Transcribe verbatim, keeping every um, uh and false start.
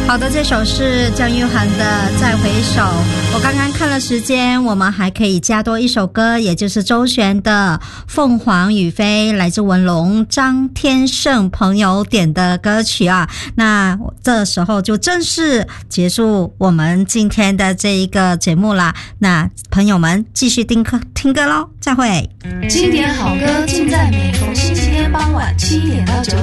好的，这首是姜育恒的《再回首》。我刚刚看了时间，我们还可以加多一首歌，也就是周璇的《凤凰于飞》，来自文龙张天胜朋友点的歌曲啊。那这时候就正式结束我们今天的这一个节目啦。那朋友们继续听歌听歌咯，再会。 经典好歌尽在每逢星期天傍晚七点到九